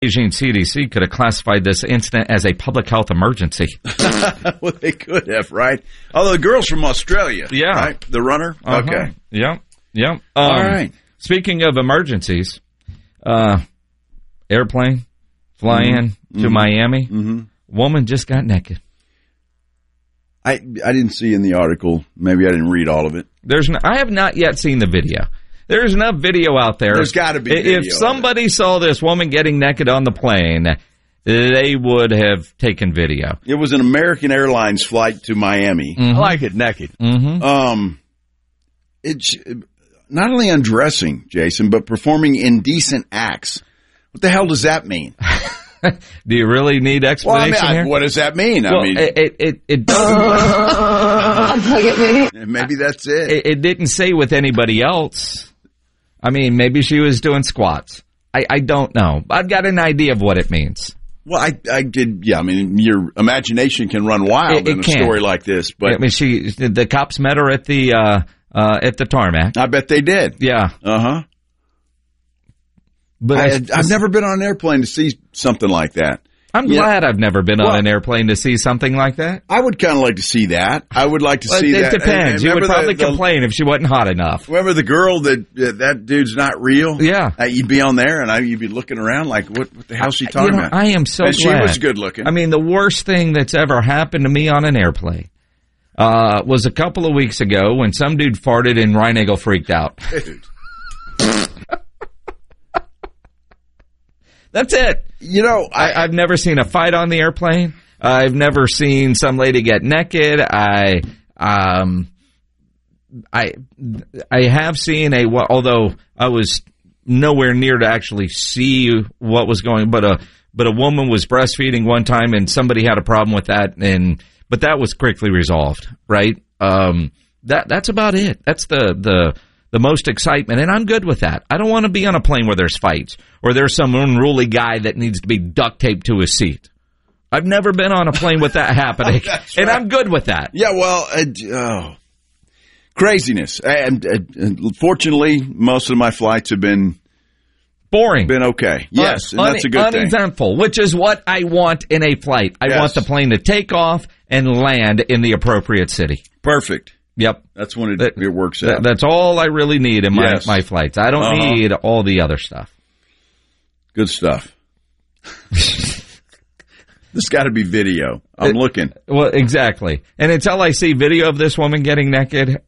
Beijing CDC could have classified this incident as a public health emergency. Well, they could have, right? Although the girl's from Australia, yeah, right? The runner? Okay. Yeah. All right. Speaking of emergencies, airplane flying to Miami, woman just got naked. I didn't see in the article. Maybe I didn't read all of it. I have not yet seen the video. There's enough video out there. There's got to be video. If somebody saw this woman getting naked on the plane, they would have taken video. It was an American Airlines flight to Miami. I like it naked. It's not only undressing, Jason, but performing indecent acts. What the hell does that mean? Do you really need explanation here? What does that mean? Well, it doesn't. Maybe that's it. It didn't say with anybody else. I mean, maybe she was doing squats. I don't know. I've got an idea of what it means. Well, I did. Yeah, I mean, your imagination can run wild in a story like this. But I mean, the cops met her at the tarmac. I bet they did. Yeah. But I've never been on an airplane to see something like that. I'm glad I've never been on an airplane to see something like that. I would kind of like to see that. I would like to see that. It depends. You would probably complain if she wasn't hot enough. Remember the girl that dude's not real? Yeah. You'd be on there and you'd be looking around like, what the hell is she talking about? I am so glad. She was good looking. I mean, the worst thing that's ever happened to me on an airplane was a couple of weeks ago when some dude farted and Reinagle freaked out. Dude. That's it. You know, I've never seen a fight on the airplane. I've never seen some lady get naked. I have seen although I was nowhere near to actually see what was going, but a woman was breastfeeding one time and somebody had a problem with that, but that was quickly resolved, right? That's about it. That's the most excitement, and I'm good with that. I don't want to be on a plane where there's fights or there's some unruly guy that needs to be duct taped to his seat. I've never been on a plane with that happening, and I'm good with that. Yeah, well, craziness. And fortunately, most of my flights have been boring. Been okay. Yes, and that's a good thing. Uneventful, which is what I want in a flight. I want the plane to take off and land in the appropriate city. Perfect. Yep. That's when it works out. That's all I really need in my flights. I don't need all the other stuff. Good stuff. There's got to be video. I'm looking. Well, exactly. And until I see video of this woman getting naked, you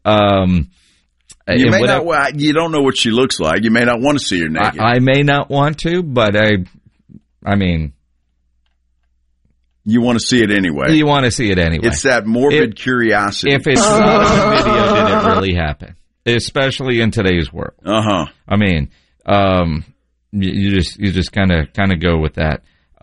don't know what she looks like. You may not want to see her naked. I may not want to, but I mean, you want to see it anyway. You want to see it anyway. It's that morbid curiosity. If it's not a video, did it really happen? Especially in today's world. I mean, you just kind of go with that.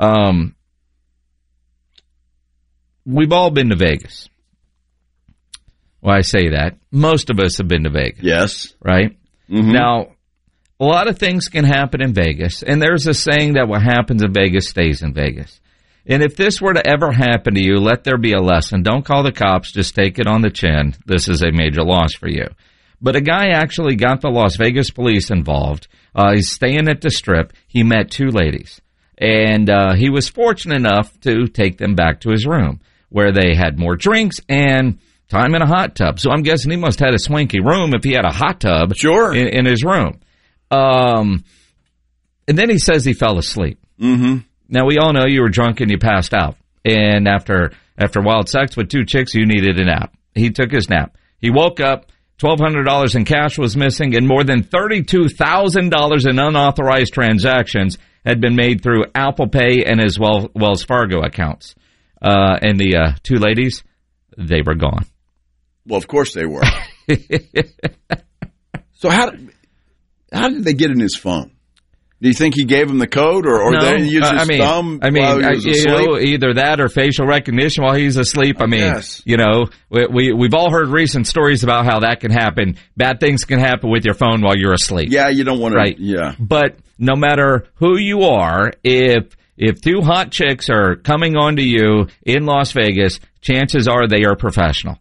We've all been to Vegas. Well, I say that. Most of us have been to Vegas. Yes. Right? Mm-hmm. Now, a lot of things can happen in Vegas, and there's a saying that what happens in Vegas stays in Vegas. And if this were to ever happen to you, let there be a lesson. Don't call the cops. Just take it on the chin. This is a major loss for you. But a guy actually got the Las Vegas police involved. He's staying at the Strip. He met two ladies. And he was fortunate enough to take them back to his room, where they had more drinks and time in a hot tub. So I'm guessing he must have had a swanky room if he had a hot tub in his room. And then he says he fell asleep. Mm-hmm. Now, we all know you were drunk and you passed out. And after wild sex with two chicks, you needed a nap. He took his nap. He woke up, $1,200 in cash was missing, and more than $32,000 in unauthorized transactions had been made through Apple Pay and his Wells Fargo accounts. And the two ladies, they were gone. Well, of course they were. So how did they get in his phone? Do you think he gave him the code, or no, they used his thumb while he was asleep? Either that or facial recognition while he's asleep. I mean, yes. We've all heard recent stories about how that can happen. Bad things can happen with your phone while you're asleep. Yeah, you don't want to. Right. Yeah. But no matter who you are, if two hot chicks are coming onto you in Las Vegas, chances are they are professional.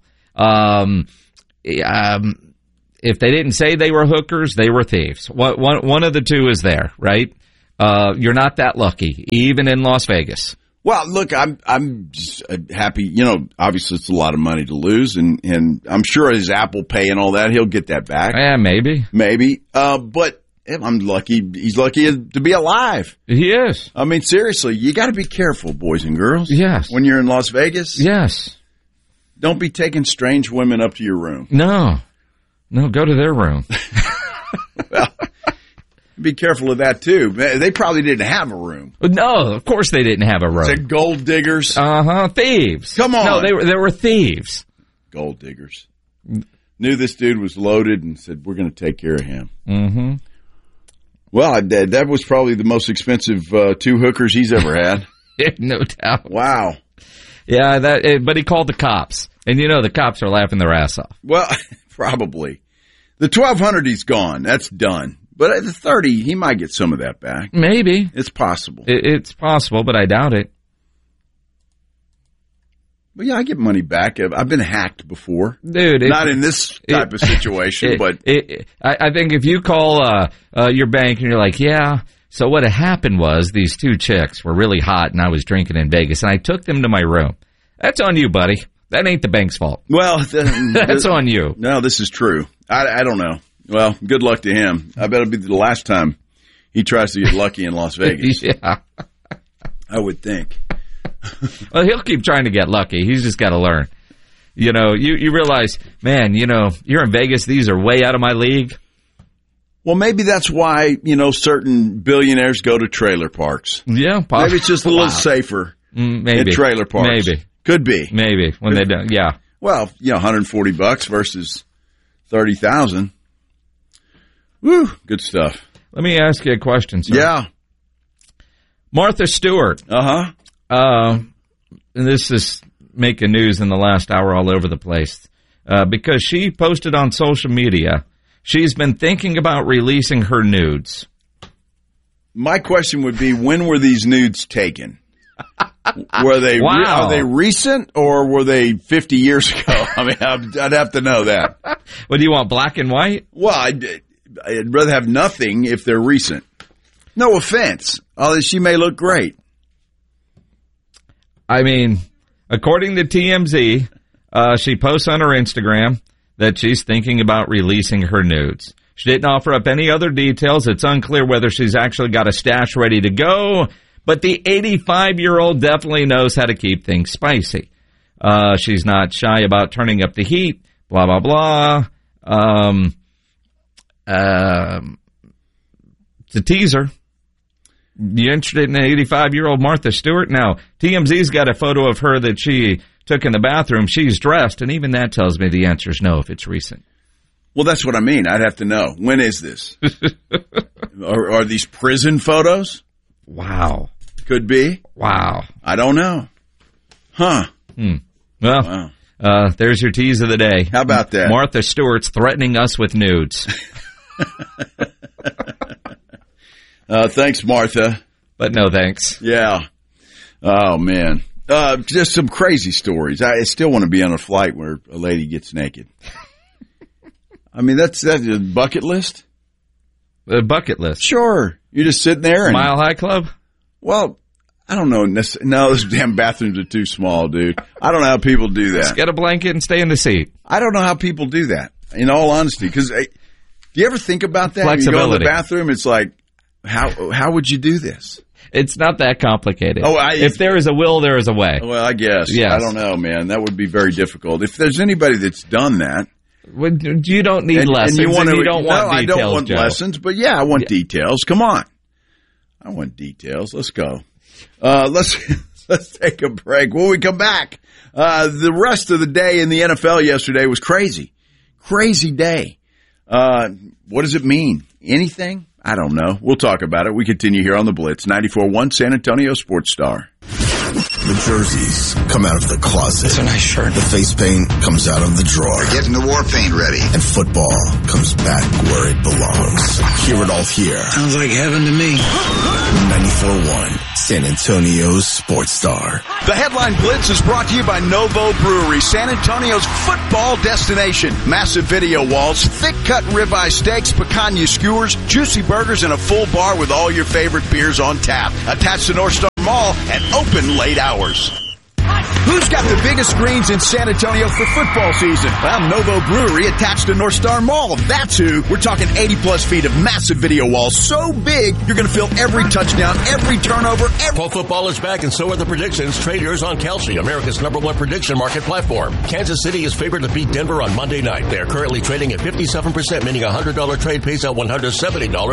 If they didn't say they were hookers, they were thieves. One of the two is there, right? You're not that lucky, even in Las Vegas. Well, look, I'm just happy. You know, obviously it's a lot of money to lose, and I'm sure his Apple Pay and all that, he'll get that back. Yeah, maybe. But I'm lucky. He's lucky to be alive. He is. I mean, seriously, you got to be careful, boys and girls. Yes. When you're in Las Vegas. Yes. Don't be taking strange women up to your room. No, go to their room. Well, be careful of that, too. They probably didn't have a room. No, of course they didn't have a room. It's gold diggers. Thieves. Come on. No, they were thieves. Gold diggers. Knew this dude was loaded and said, we're going to take care of him. Mm-hmm. Well, that was probably the most expensive 2 hookers he's ever had. No doubt. Wow. Yeah, but he called the cops. And you know the cops are laughing their ass off. Well, probably. The 1,200 he's gone. That's done. But at the 30, he might get some of that back. Maybe. It's possible. It's possible, but I doubt it. Well, yeah, I get money back. I've been hacked before. Dude. Not in this type of situation, but. I think if you call your bank and you're like, yeah, so what had happened was these 2 chicks were really hot and I was drinking in Vegas and I took them to my room. That's on you, buddy. That ain't the bank's fault. Well, that's on you. No, this is true. I don't know. Well, good luck to him. I bet it'll be the last time he tries to get lucky in Las Vegas. Yeah. I would think. Well, he'll keep trying to get lucky. He's just got to learn. You know, you realize, man, you know, you're in Vegas. These are way out of my league. Well, maybe that's why, you know, certain billionaires go to trailer parks. Yeah. Maybe it's just a little safer maybe. in trailer parks. Maybe. Could be. Maybe when they don't. Yeah. Well, you know, $140 versus $30,000. Woo, good stuff. Let me ask you a question, sir. Yeah. Martha Stewart. Uh-huh. This is making news in the last hour all over the place because she posted on social media she's been thinking about releasing her nudes. My question would be, when were these nudes taken? Were they wow. Are they recent or were they 50 years ago? I mean, I'd have to know that. What do you want, black and white? Well, I'd rather have nothing if they're recent. No offense. Although she may look great. I mean, according to TMZ, she posts on her Instagram that she's thinking about releasing her nudes. She didn't offer up any other details. It's unclear whether she's actually got a stash ready to go, but the 85-year-old definitely knows how to keep things spicy. She's not shy about turning up the heat, blah, blah, blah. It's a teaser. You interested in 85-year-old Martha Stewart? Now, TMZ's got a photo of her that she took in the bathroom. She's dressed, and even that tells me the answer is no if it's recent. Well, that's what I mean. I'd have to know. When is this? Are these prison photos? Wow. Could be. Wow. I don't know. Huh. Well, wow. There's your tease of the day. How about that? Martha Stewart's threatening us with nudes. Thanks, Martha. But no thanks. Yeah. Oh, man. Just some crazy stories. I still want to be on a flight where a lady gets naked. I mean, that's a bucket list? A bucket list. Sure. You're just sitting there. And, Mile High Club? Well, I don't know. No, those damn bathrooms are too small, dude. I don't know how people do that. Just get a blanket and stay in the seat. I don't know how people do that, in all honesty. Because do you ever think about that? Flexibility. You go to the bathroom, it's like, how would you do this? It's not that complicated. Oh, if there is a will, there is a way. Well, I guess. Yes. I don't know, man. That would be very difficult. If there's anybody that's done that. You don't need lessons. And you don't want details, I don't want Joe. lessons, but yeah, I want details. Come on. I want details. Let's go. Let's take a break. When we come back, the rest of the day in the NFL yesterday was crazy. Crazy day. What does it mean? Anything? I don't know. We'll talk about it. We continue here on the Blitz. 94.1 San Antonio Sports Star. The jerseys come out of the closet. It's a nice shirt. The face paint comes out of the drawer. We're getting the war paint ready. And football comes back where it belongs. Hear it all here. Sounds like heaven to me. 94.1 San Antonio's Sports Star. The Headline Blitz is brought to you by Novo Brewery, San Antonio's football destination. Massive video walls, thick-cut ribeye steaks, picanha skewers, juicy burgers, and a full bar with all your favorite beers on tap. Attached to North Star Mall and open late hours. Who's got the biggest screens in San Antonio for football season? Well, Novo Brewery attached to North Star Mall. That's who. We're talking 80-plus feet of massive video walls. So big, you're going to feel every touchdown, every turnover. Pro football is back, and so are the predictions. Trade yours on Kalshi, America's #1 prediction market platform. Kansas City is favored to beat Denver on Monday night. They are currently trading at 57%, meaning a $100 trade pays out $170.